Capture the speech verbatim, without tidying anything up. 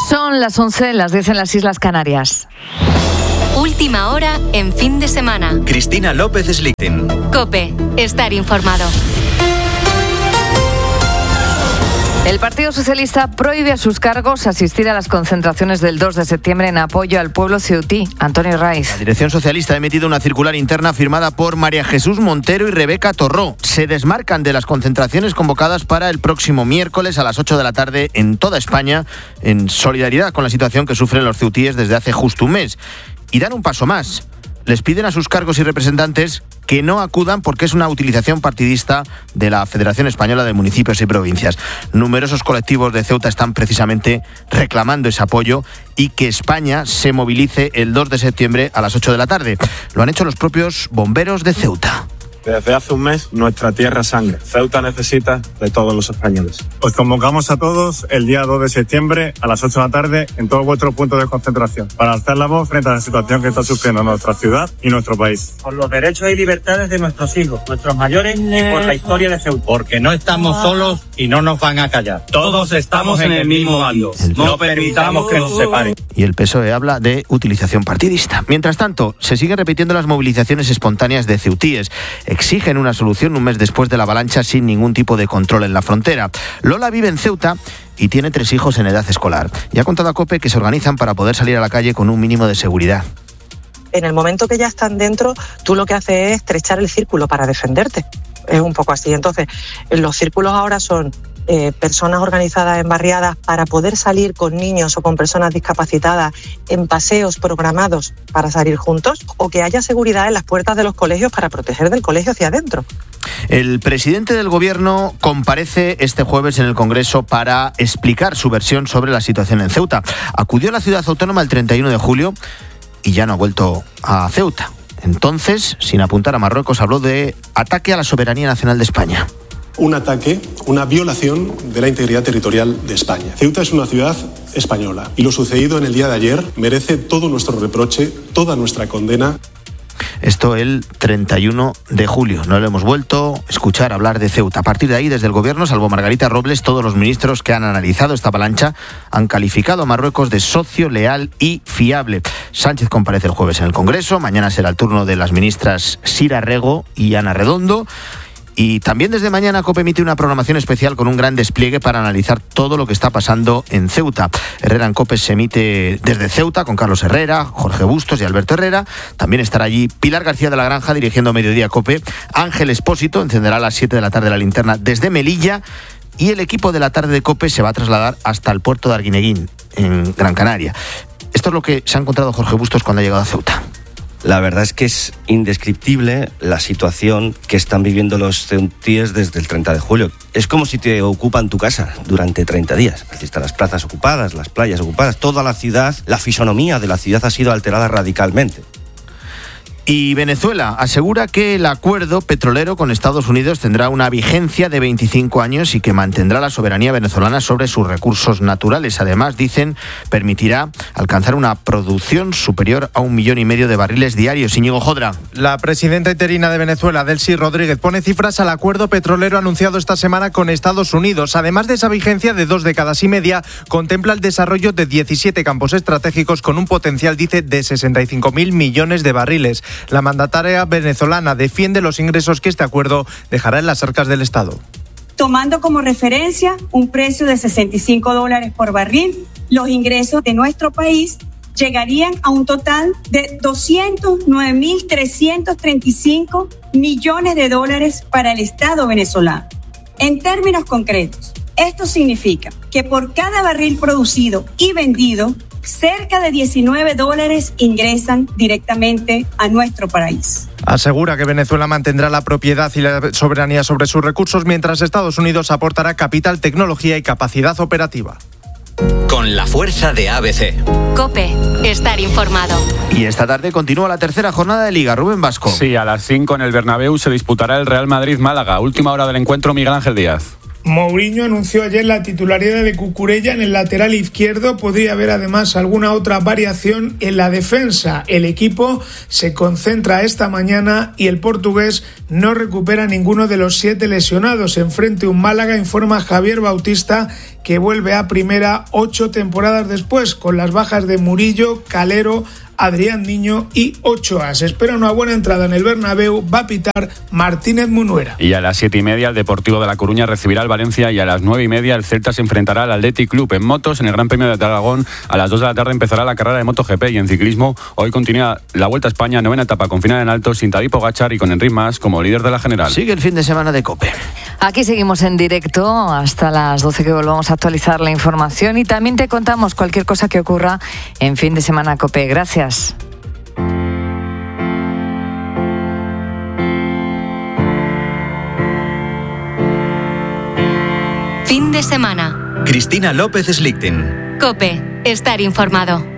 Son las once, las diez en las Islas Canarias. Última hora en fin de semana. Cristina López Slichting. COPE. Estar informado. El Partido Socialista prohíbe a sus cargos asistir a las concentraciones del dos de septiembre en apoyo al pueblo ceutí. Antonio Raiz. La dirección socialista ha emitido una circular interna firmada por María Jesús Montero y Rebeca Torró. Se desmarcan de las concentraciones convocadas para el próximo miércoles a las ocho de la tarde en toda España, en solidaridad con la situación que sufren los ceutíes desde hace justo un mes. Y dan un paso más. Les piden a sus cargos y representantes que no acudan porque es una utilización partidista de la Federación Española de Municipios y Provincias. Numerosos colectivos de Ceuta están precisamente reclamando ese apoyo y que España se movilice el dos de septiembre a las ocho de la tarde. Lo han hecho los propios bomberos de Ceuta. Desde hace un mes, nuestra tierra sangra. Ceuta necesita de todos los españoles. Os convocamos a todos el día dos de septiembre a las ocho de la tarde en todos vuestros puntos de concentración para alzar la voz frente a la situación que está sufriendo nuestra ciudad y nuestro país. Por los derechos y libertades de nuestros hijos, nuestros mayores y por la historia de Ceuta. Porque no estamos solos y no nos van a callar. Todos estamos en el mismo bando. No permitamos que nos separen. Y el P S O E habla de utilización partidista. Mientras tanto, se siguen repitiendo las movilizaciones espontáneas de ceutíes. Exigen una solución un mes después de la avalancha sin ningún tipo de control en la frontera. Lola vive en Ceuta y tiene tres hijos en edad escolar. Y ha contado a COPE que se organizan para poder salir a la calle con un mínimo de seguridad. En el momento que ya están dentro, tú lo que haces es estrechar el círculo para defenderte. Es un poco así. Entonces, los círculos ahora son eh, personas organizadas en barriadas para poder salir con niños o con personas discapacitadas en paseos programados para salir juntos, o que haya seguridad en las puertas de los colegios para proteger del colegio hacia adentro. El presidente del Gobierno comparece este jueves en el Congreso para explicar su versión sobre la situación en Ceuta. Acudió a la ciudad autónoma el treinta y uno de julio y ya no ha vuelto a Ceuta. Entonces, sin apuntar a Marruecos, habló de ataque a la soberanía nacional de España. Un ataque, una violación de la integridad territorial de España. Ceuta es una ciudad española y lo sucedido en el día de ayer merece todo nuestro reproche, toda nuestra condena. Esto el treinta y uno de julio. No lo hemos vuelto a escuchar hablar de Ceuta. A partir de ahí, desde el Gobierno, salvo Margarita Robles, todos los ministros que han analizado esta avalancha han calificado a Marruecos de socio leal y fiable. Sánchez comparece el jueves en el Congreso. Mañana será el turno de las ministras Sira Rego y Ana Redondo. Y también desde mañana COPE emite una programación especial con un gran despliegue para analizar todo lo que está pasando en Ceuta. Herrera en COPE se emite desde Ceuta con Carlos Herrera, Jorge Bustos y Alberto Herrera. También estará allí Pilar García de la Granja dirigiendo Mediodía COPE. Ángel Espósito encenderá a las siete de la tarde la linterna desde Melilla. Y el equipo de la tarde de COPE se va a trasladar hasta el puerto de Arguineguín, en Gran Canaria. Esto es lo que se ha encontrado Jorge Bustos cuando ha llegado a Ceuta. La verdad es que es indescriptible la situación que están viviendo los ceutíes desde el treinta de julio. Es como si te ocupan tu casa durante treinta días. Están las plazas ocupadas, las playas ocupadas, toda la ciudad, la fisonomía de la ciudad ha sido alterada radicalmente. Y Venezuela asegura que el acuerdo petrolero con Estados Unidos tendrá una vigencia de veinticinco años y que mantendrá la soberanía venezolana sobre sus recursos naturales. Además, dicen, permitirá alcanzar una producción superior a un millón y medio de barriles diarios. Íñigo Jodra. La presidenta interina de Venezuela, Delcy Rodríguez, pone cifras al acuerdo petrolero anunciado esta semana con Estados Unidos. Además de esa vigencia de dos décadas y media, contempla el desarrollo de diecisiete campos estratégicos con un potencial, dice, de sesenta y cinco mil millones de barriles. La mandataria venezolana defiende los ingresos que este acuerdo dejará en las arcas del Estado. Tomando como referencia un precio de sesenta y cinco dólares por barril, los ingresos de nuestro país llegarían a un total de doscientos nueve mil trescientos treinta y cinco millones de dólares para el Estado venezolano. En términos concretos, esto significa que por cada barril producido y vendido, cerca de diecinueve dólares ingresan directamente a nuestro país. Asegura que Venezuela mantendrá la propiedad y la soberanía sobre sus recursos, mientras Estados Unidos aportará capital, tecnología y capacidad operativa. Con la fuerza de A B C. COPE. Estar informado. Y esta tarde continúa la tercera jornada de Liga. Rubén Vasco. Sí, a las cinco en el Bernabéu se disputará el Real Madrid-Málaga. Última hora del encuentro, Miguel Ángel Díaz. Mourinho anunció ayer la titularidad de Cucurella en el lateral izquierdo. Podría haber además alguna otra variación en la defensa. El equipo se concentra esta mañana y el portugués no recupera ninguno de los siete lesionados. Enfrente un Málaga, informa Javier Bautista, que vuelve a primera ocho temporadas después, con las bajas de Murillo, Calero, Adrián Niño y Ochoa. Se espera una buena entrada en el Bernabéu. Va a pitar Martínez Munuera. Y a las siete y media el Deportivo de La Coruña recibirá al Valencia, y a las nueve y media el Celta se enfrentará al Athletic Club. En motos, en el Gran Premio de Aragón, a las dos de la tarde empezará la carrera de MotoGP, y en ciclismo hoy continúa la Vuelta a España, novena etapa con final en alto, sin Tadej Pogačar y con Enric Mas como líder de la general. Sigue el fin de semana de COPE. Aquí seguimos en directo hasta las doce, que volvamos a actualizar la información, y también te contamos cualquier cosa que ocurra en fin de semana COPE. Gracias. Fin de semana. Cristina López Slichting. COPE. Estar informado.